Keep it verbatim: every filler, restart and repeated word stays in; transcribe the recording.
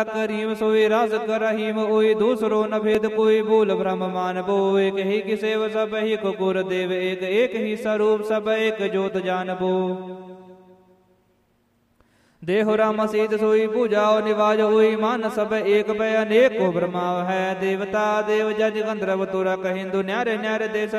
करीम सोई रास कर रहीम ओई दूसरो न भेद कोई बोल ब्रह्म मान बो एक ही किसेव सब ही कुकुर देव एक एक ही स्वरूप सब एक जोत जान बो देहो राम सीत सोई पूजाओ निवाज होई मान सब एक भय अनेक को ब्रह्मा है देवता देव जज गंधर्व तुरक हिंदु न्यारे न्यारे देश